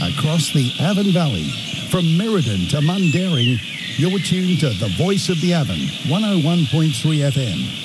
across the Avon Valley. From Merredin to Mundaring, you're tuned to the Voice of the Avon, 101.3 FM.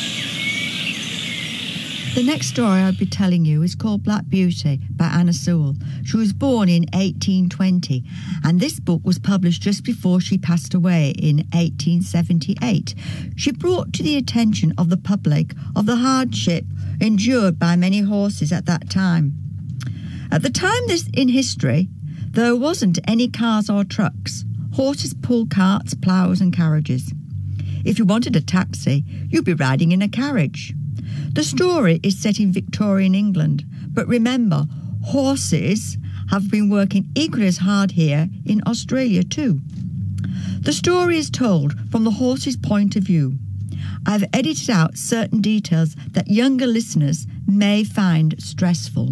The next story I'll be telling you is called Black Beauty by Anna Sewell. She was born in 1820, and this book was published just before she passed away in 1878. She brought to the attention of the public of the hardship endured by many horses at that time. At the time in history, there wasn't any cars or trucks. Horses pulled carts, ploughs and carriages. If you wanted a taxi, you'd be riding in a carriage. The story is set in Victorian England, but remember, horses have been working equally as hard here in Australia too. The story is told from the horse's point of view. I've edited out certain details that younger listeners may find stressful.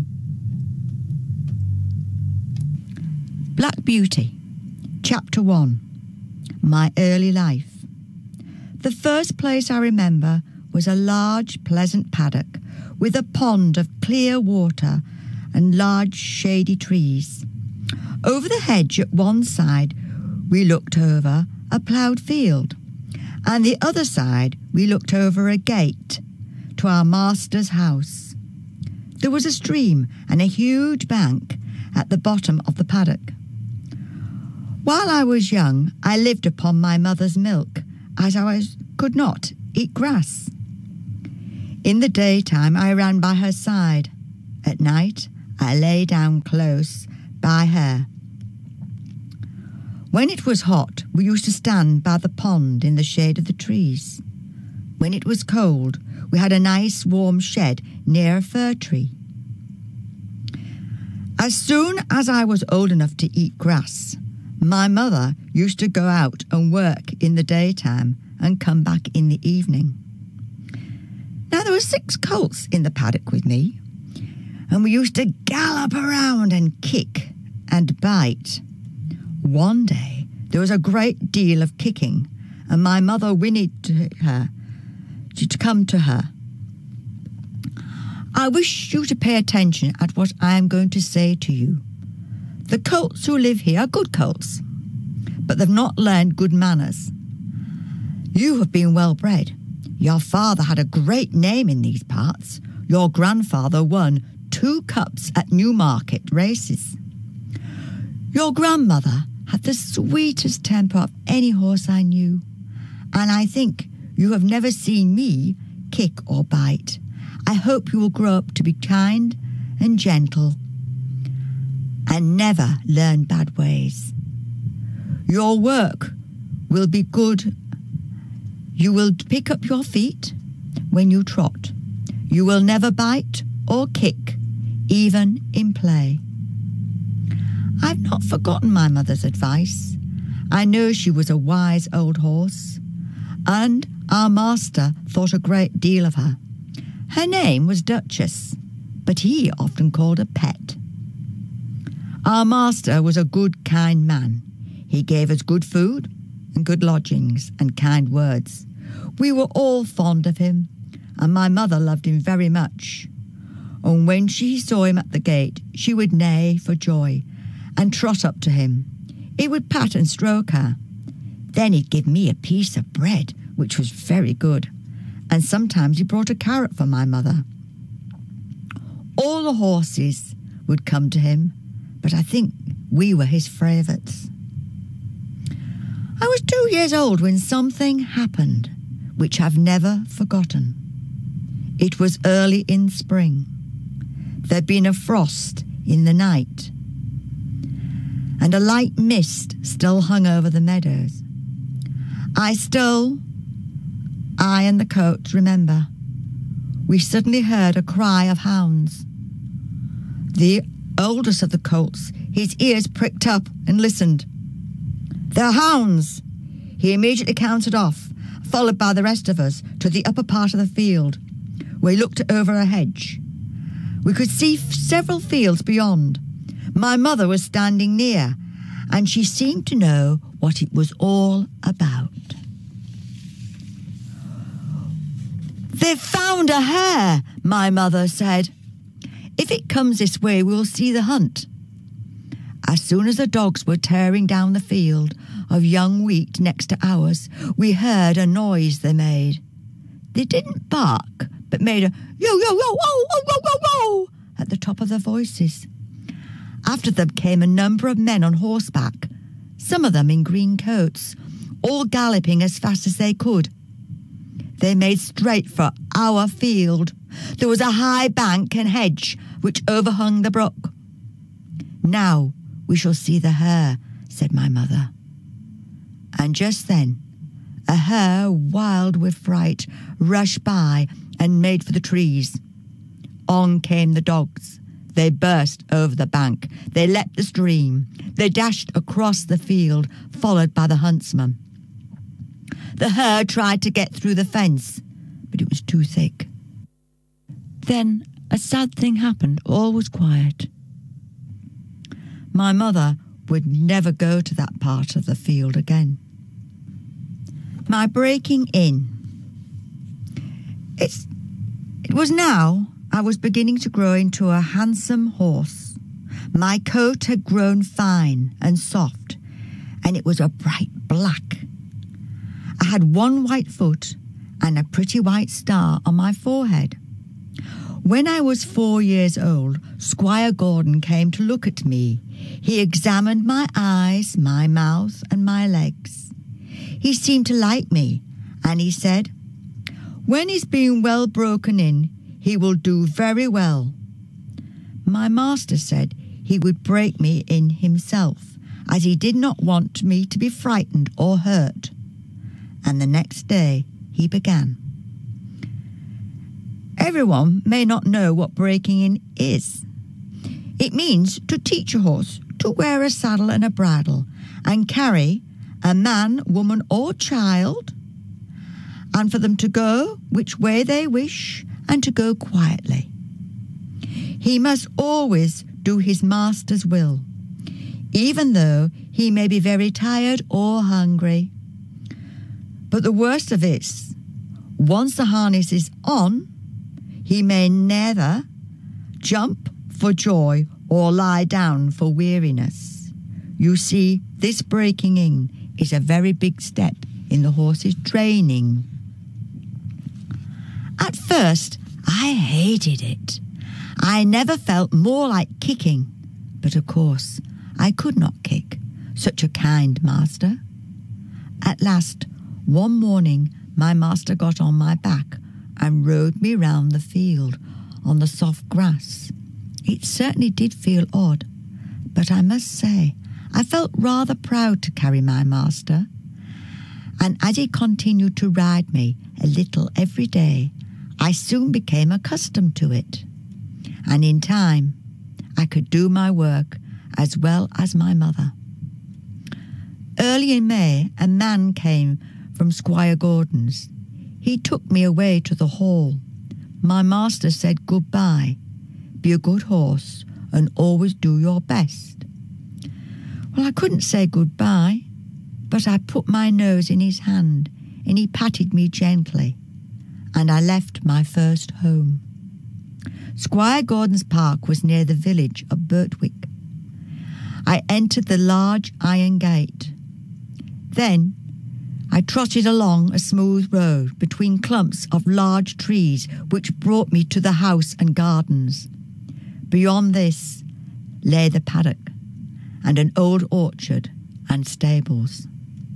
Black Beauty, Chapter 1, My Early Life. The first place I remember was a large, pleasant paddock with a pond of clear water and large, shady trees. Over the hedge at one side, we looked over a ploughed field, and the other side we looked over a gate to our master's house. There was a stream and a huge bank at the bottom of the paddock. While I was young, I lived upon my mother's milk, as could not eat grass. In the daytime, I ran by her side. At night, I lay down close by her. When it was hot, we used to stand by the pond in the shade of the trees. When it was cold, we had a nice warm shed near a fir tree. As soon as I was old enough to eat grass, my mother used to go out and work in the daytime and come back in the evening. Now, there were 6 colts in the paddock with me, and we used to gallop around and kick and bite. One day, there was a great deal of kicking, and my mother whinnied to her to come to her. I wish you to pay attention at what I am going to say to you. The colts who live here are good colts, but they've not learned good manners. You have been well bred. Your father had a great name in these parts. Your grandfather won 2 cups at Newmarket races. Your grandmother had the sweetest temper of any horse I knew, and I think you have never seen me kick or bite. I hope you will grow up to be kind and gentle and never learn bad ways. Your work will be good. You will pick up your feet when you trot. You will never bite or kick, even in play. I've not forgotten my mother's advice. I know she was a wise old horse, and our master thought a great deal of her. Her name was Duchess, but he often called her Pet. Our master was a good, kind man. He gave us good food and good lodgings and kind words. We were all fond of him, and my mother loved him very much. And when she saw him at the gate, she would neigh for joy and trot up to him. He would pat and stroke her. Then he'd give me a piece of bread, which was very good, and sometimes he brought a carrot for my mother. All the horses would come to him, but I think we were his favourites. I was 2 years old when something happened which I've never forgotten. It was early in spring. There'd been a frost in the night, and a light mist still hung over the meadows. I and the colt remember. We suddenly heard a cry of hounds. The oldest of the colts, his ears pricked up and listened. "They're hounds!" He immediately counted off, followed by the rest of us, to the upper part of the field. We looked over a hedge. We could see several fields beyond. My mother was standing near, and she seemed to know what it was all about. "They've found a hare," my mother said. "If it comes this way, we'll see the hunt." As soon as the dogs were tearing down the field of young wheat next to ours, we heard a noise they made. They didn't bark, but made a yo, yo, yo, whoa, whoa, whoa, whoa, whoa at the top of their voices. After them came a number of men on horseback, some of them in green coats, all galloping as fast as they could. They made straight for our field. There was a high bank and hedge which overhung the brook. Now we shall see the hare, said my mother. And just then, a hare, wild with fright, rushed by and made for the trees. On came the dogs. They burst over the bank. They leapt the stream. They dashed across the field, followed by the huntsman. The hare tried to get through the fence, but it was too thick. Then a sad thing happened. All was quiet. My mother would never go to that part of the field again. My breaking in. It was now I was beginning to grow into a handsome horse. My coat had grown fine and soft, and it was a bright black. I had one white foot and a pretty white star on my forehead. When I was 4 years old, Squire Gordon came to look at me. He examined my eyes, my mouth, and my legs. He seemed to like me, and he said, "When he's been well broken in, he will do very well." My master said he would break me in himself, as he did not want me to be frightened or hurt. And the next day he began. Everyone may not know what breaking in is. It means to teach a horse to wear a saddle and a bridle and carry a man, woman, or child, and for them to go which way they wish and to go quietly. He must always do his master's will, even though he may be very tired or hungry. But the worst of it is, once the harness is on, he may neither jump for joy or lie down for weariness. You see, this breaking in is a very big step in the horse's training. At first, I hated it. I never felt more like kicking, but of course, I could not kick, such a kind master. At last, one morning, my master got on my back and rode me round the field on the soft grass. It certainly did feel odd, but I must say I felt rather proud to carry my master. And as he continued to ride me a little every day, I soon became accustomed to it. And in time, I could do my work as well as my mother. Early in May, a man came from Squire Gordon's. He took me away to the hall. My master said goodbye. Be a good horse and always do your best. Well, I couldn't say goodbye, but I put my nose in his hand and he patted me gently, and I left my first home. Squire Gordon's park was near the village of Birtwick. I entered the large iron gate. Then I trotted along a smooth road between clumps of large trees which brought me to the house and gardens. Beyond this lay the paddock and an old orchard and stables.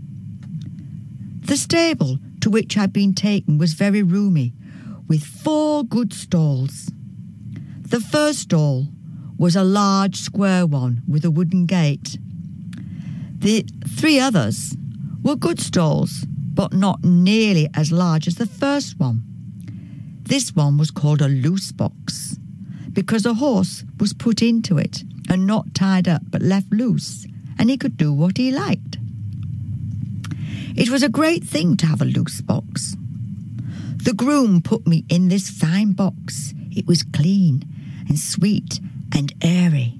The stable to which I'd been taken was very roomy, with 4 good stalls. The first stall was a large square one with a wooden gate. The 3 others were good stalls, but not nearly as large as the first one. This one was called a loose box, because a horse was put into it and not tied up but left loose, and he could do what he liked. It was a great thing to have a loose box. The groom put me in this fine box. It was clean and sweet and airy.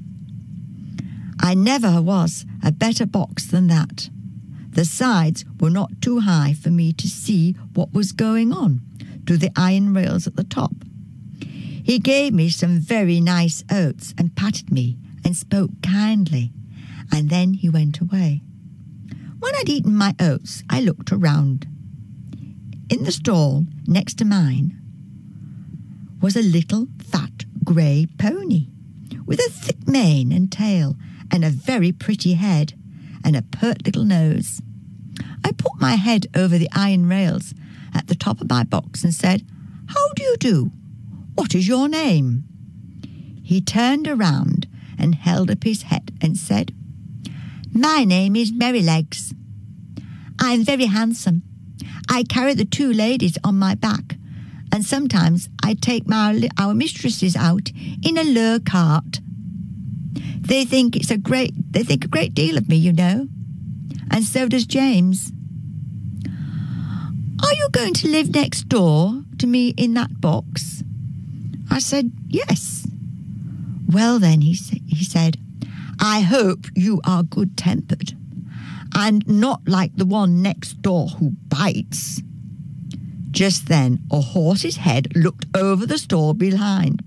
I never was a better box than that. The sides were not too high for me to see what was going on through the iron rails at the top. He gave me some very nice oats and patted me and spoke kindly, and then he went away. When I'd eaten my oats, I looked around. In the stall next to mine was a little fat grey pony with a thick mane and tail and a very pretty head and a pert little nose. I put my head over the iron rails at the top of my box and said, "How do you do? What is your name?" He turned around and held up his head and said, "My name is Merrylegs. I'm very handsome. I carry the two ladies on my back, and sometimes I take our mistresses out in a low cart. They think a great deal of me, you know, and so does James." "Are you going to live next door to me in that box?" I said, "Yes." "Well then," he said, "I hope you are good-tempered and not like the one next door who bites." Just then, a horse's head looked over the stall behind.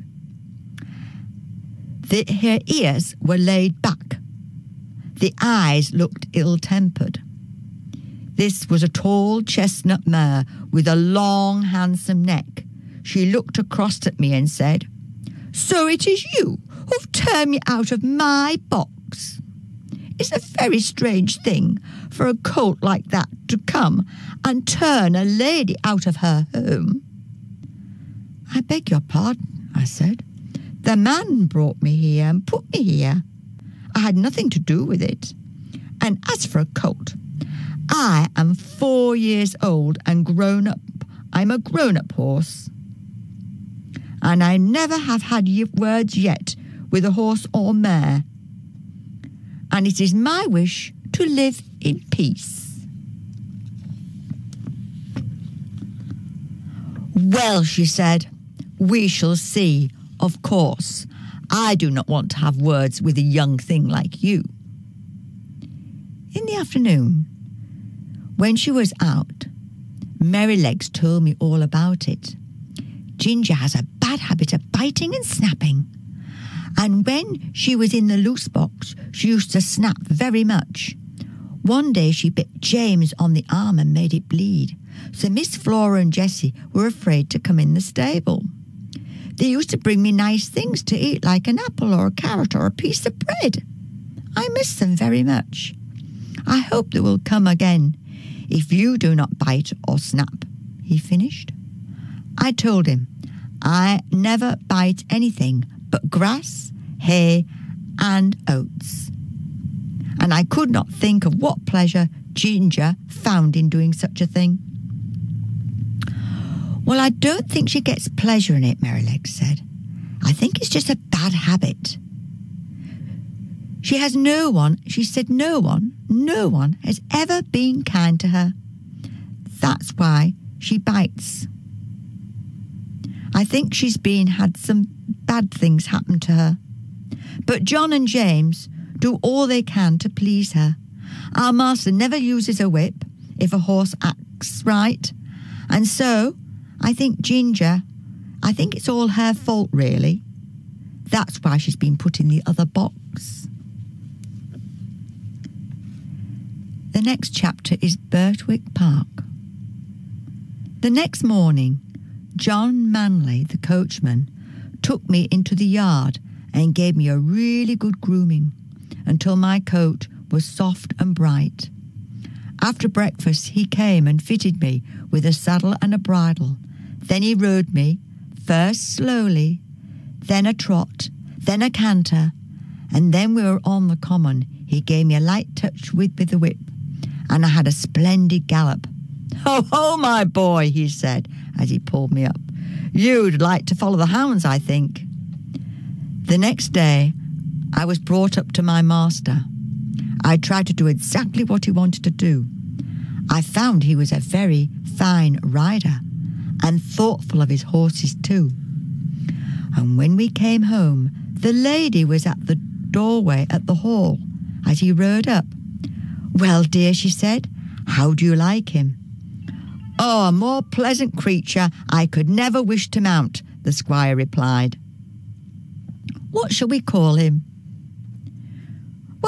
Her ears were laid back. The eyes looked ill-tempered. This was a tall chestnut mare with a long, handsome neck. She looked across at me and said, "So it is you who've turned me out of my box. It's a very strange thing for a colt like that to come and turn a lady out of her home." "I beg your pardon," I said. "The man brought me here and put me here. I had nothing to do with it. And as for a colt, I am 4 years old and grown up. I'm a grown-up horse. And I never have had words yet with a horse or mare. And it is my wish to live in peace." "Well," she said, "we shall see. Of course, I do not want to have words with a young thing like you." In the afternoon, when she was out, Merrylegs told me all about it. Ginger has a bad habit of biting and snapping. And when she was in the loose box, she used to snap very much. One day she bit James on the arm and made it bleed. So Miss Flora and Jessie were afraid to come in the stable. They used to bring me nice things to eat, like an apple or a carrot or a piece of bread. I miss them very much. I hope they will come again, if you do not bite or snap," he finished. I told him I never bite anything but grass, hay, and oats. And I could not think of what pleasure Ginger found in doing such a thing. "Well, I don't think she gets pleasure in it," Merrylegs said. "I think it's just a bad habit. She said no one has ever been kind to her. That's why she bites. I think she's had some bad things happen to her. But John and James do all they can to please her. Our master never uses a whip if a horse acts right. And so, I think it's all her fault, really. That's why she's been put in the other box." The next chapter is Birtwick Park. The next morning, John Manley, the coachman, took me into the yard and gave me a really good grooming until my coat was soft and bright. After breakfast, he came and fitted me with a saddle and a bridle. Then he rode me, first slowly, then a trot, then a canter, and then we were on the common. He gave me a light touch with the whip, and I had a splendid gallop. "Ho, ho, my boy," he said as he pulled me up. "You'd like to follow the hounds, I think." The next day, I was brought up to my master. I tried to do exactly what he wanted to do. I found he was a very fine rider and thoughtful of his horses too. And when we came home, the lady was at the doorway at the hall as he rode up. "Well, dear," she said, "how do you like him?" "Oh, a more pleasant creature I could never wish to mount," the squire replied. "What shall we call him?" "Well,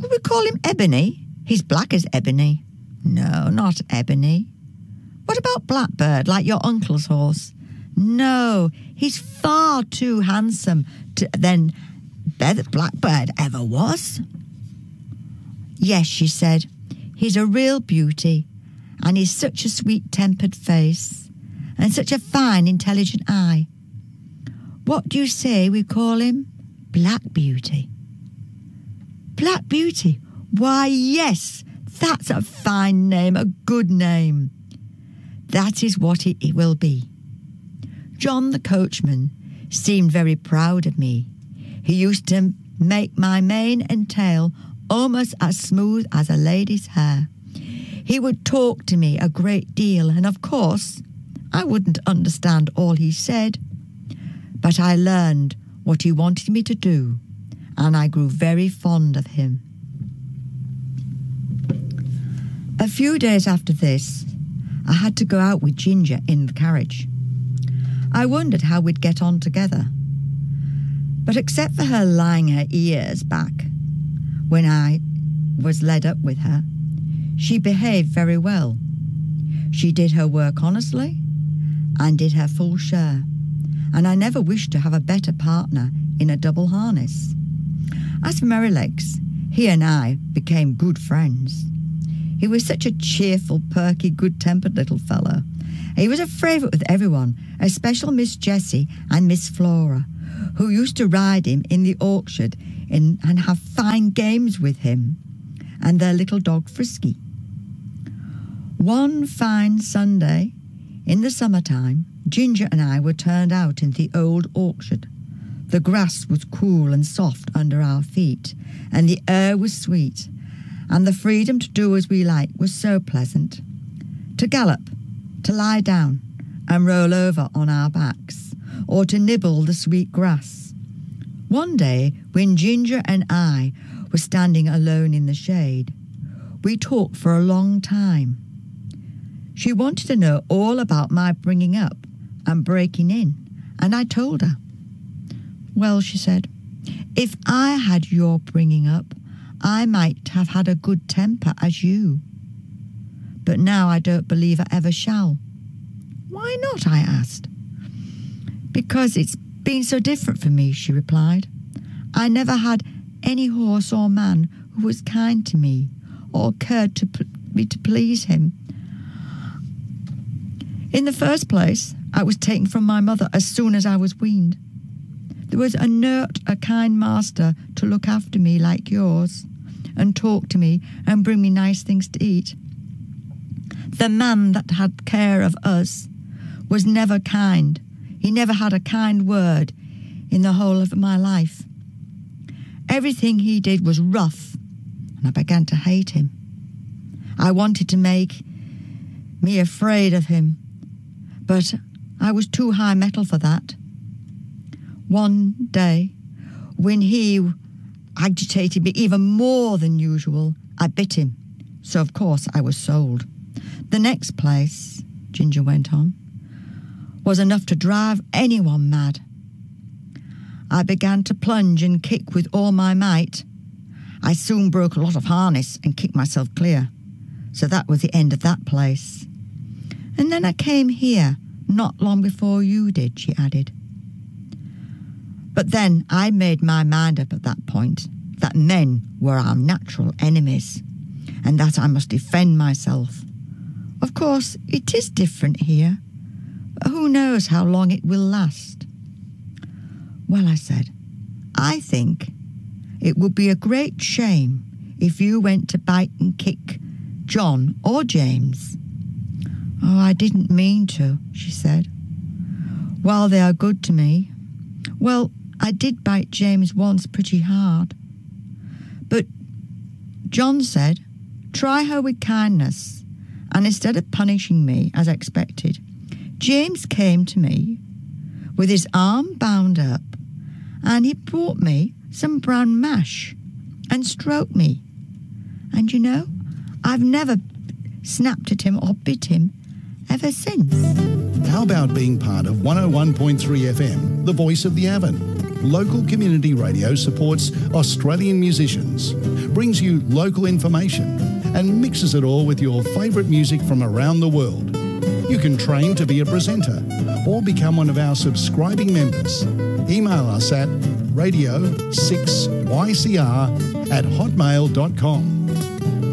We call him Ebony. He's black as ebony. No, not Ebony. What about Blackbird, like your uncle's horse? No, he's far too handsome than Blackbird ever was. Yes, she said, he's a real beauty, and he's such a sweet-tempered face, and such a fine, intelligent eye. What do you say we call him? Black Beauty. Black Beauty? Why, yes, that's a fine name, a good name. That is what it will be. John the coachman seemed very proud of me. He used to make my mane and tail almost as smooth as a lady's hair. He would talk to me a great deal, and of course, I wouldn't understand all he said. But I learned what he wanted me to do, and I grew very fond of him. A few days after this, I had to go out with Ginger in the carriage. I wondered how we'd get on together. But except for her lying her ears back when I was led up with her, she behaved very well. She did her work honestly and did her full share, and I never wished to have a better partner in a double harness. As for Merrylegs, he and I became good friends. He was such a cheerful, perky, good-tempered little fellow. He was a favourite with everyone, especially Miss Jessie and Miss Flora, who used to ride him in the orchard and have fine games with him, and their little dog Frisky. One fine Sunday, in the summertime, Ginger and I were turned out in the old orchard. The grass was cool and soft under our feet, and the air was sweet, and the freedom to do as we liked was so pleasant. To gallop, to lie down and roll over on our backs, or to nibble the sweet grass. One day, when Ginger and I were standing alone in the shade, we talked for a long time. She wanted to know all about my bringing up and breaking in, and I told her. Well, she said, if I had your bringing up, I might have had a good temper as you. But now I don't believe I ever shall. Why not? I asked. Because it's been so different for me, she replied. I never had any horse or man who was kind to me or cared to please him. In the first place, I was taken from my mother as soon as I was weaned. There was not a kind master to look after me like yours and talk to me and bring me nice things to eat. The man that had care of us was never kind. He never had a kind word in the whole of my life. Everything he did was rough, and I began to hate him. I wanted to make me afraid of him, but I was too high mettle for that. One day, when he agitated me even more than usual, I bit him, so of course I was sold. The next place, Ginger went on, was enough to drive anyone mad. I began to plunge and kick with all my might. I soon broke a lot of harness and kicked myself clear, so that was the end of that place. And then I came here, not long before you did, she added. But then I made my mind up at that point that men were our natural enemies, and that I must defend myself. Of course, it is different here, but who knows how long it will last? Well, I said, I think it would be a great shame if you went to bite and kick John or James. Oh, I didn't mean to, she said. While they are good to me, well, I did bite James once pretty hard. But John said, try her with kindness, and instead of punishing me as expected, James came to me with his arm bound up, and he brought me some brown mash and stroked me. And you know, I've never snapped at him or bit him ever since. How about being part of 101.3 FM, the voice of the Avon? Local community radio supports Australian musicians, brings you local information, and mixes it all with your favourite music from around the world. You can train to be a presenter or become one of our subscribing members. Email us at radio6ycr@hotmail.com.